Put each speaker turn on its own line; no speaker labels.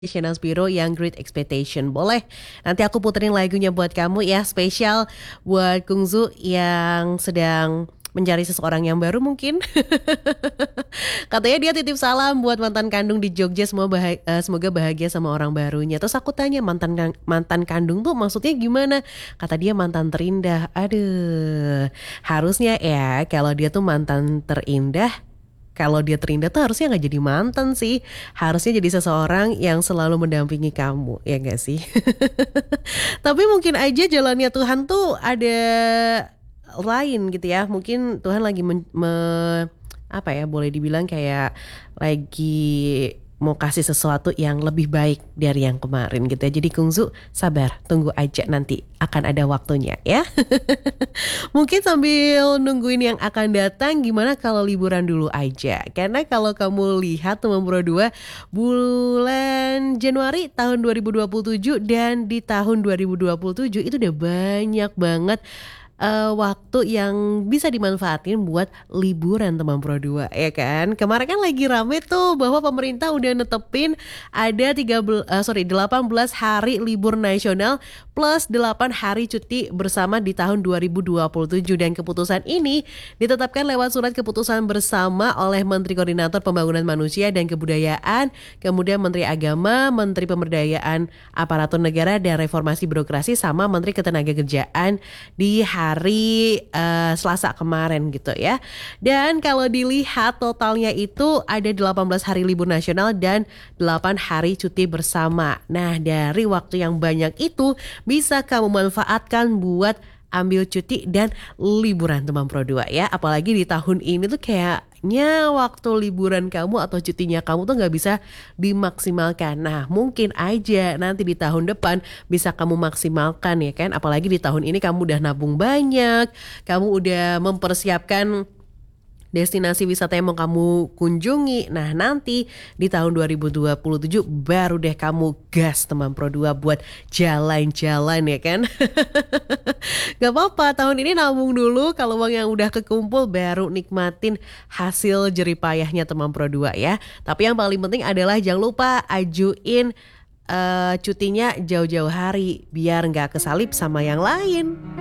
Chanel Spiro yang Great Expectation. Boleh nanti aku puterin lagunya buat kamu ya, spesial buat Kungzu yang sedang mencari seseorang yang baru mungkin. Katanya dia titip salam buat mantan kandung di Jogja, semoga bahagia sama orang barunya. Terus aku tanya mantan kandung tuh maksudnya gimana? Kata dia mantan terindah. Aduh, harusnya ya kalau dia tuh mantan terindah, kalau dia terindah tuh harusnya nggak jadi mantan sih. Harusnya jadi seseorang yang selalu mendampingi kamu, ya nggak sih? Tapi mungkin aja jalannya Tuhan tuh ada lain gitu ya. Mungkin Tuhan lagi apa ya, boleh dibilang kayak lagi mau kasih sesuatu yang lebih baik dari yang kemarin gitu ya. Jadi Kungzu sabar, tunggu aja, nanti akan ada waktunya ya. Mungkin sambil nungguin yang akan datang, gimana kalau liburan dulu aja? Karena kalau kamu lihat teman Bro 2, bulan Januari tahun 2027 dan di tahun 2027 itu udah banyak banget waktu yang bisa dimanfaatin buat liburan teman Pro 2, ya kan? Kemarin kan lagi rame tuh bahwa pemerintah udah netepin ada 18 hari libur nasional plus 8 hari cuti bersama di tahun 2027, dan keputusan ini ditetapkan lewat surat keputusan bersama oleh Menteri Koordinator Pembangunan Manusia dan Kebudayaan, kemudian Menteri Agama, Menteri Pemberdayaan Aparatur Negara dan Reformasi Birokrasi, sama Menteri Ketenagakerjaan di hari Selasa kemarin gitu ya. Dan kalau dilihat totalnya itu ada 18 hari libur nasional dan 8 hari cuti bersama. Nah, dari waktu yang banyak itu bisa kamu manfaatkan buat ambil cuti dan liburan teman Pro 2 ya. Apalagi di tahun ini tuh kayaknya waktu liburan kamu atau cutinya kamu tuh gak bisa dimaksimalkan. Nah, mungkin aja nanti di tahun depan bisa kamu maksimalkan ya kan. Apalagi di tahun ini kamu udah nabung banyak, kamu udah mempersiapkan destinasi wisata yang mau kamu kunjungi. Nah, nanti di tahun 2027 baru deh kamu gas teman Pro 2 buat jalan-jalan ya kan. Gak apa-apa, tahun ini nabung dulu, kalau uang yang udah kekumpul baru nikmatin hasil jeripayahnya teman Pro 2 ya. Tapi yang paling penting adalah jangan lupa ajuin cutinya jauh-jauh hari biar gak kesalip sama yang lain.